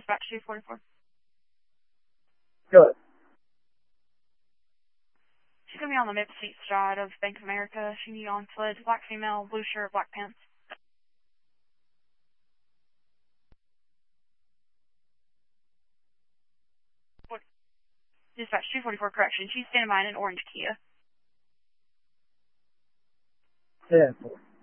Dispatch 244. Good. She's going to be on the Maple Street side of Bank of America. She need on foot, black female, blue shirt, black pants. Dispatch 244, correction. She's standing by in an orange Kia. 10-4.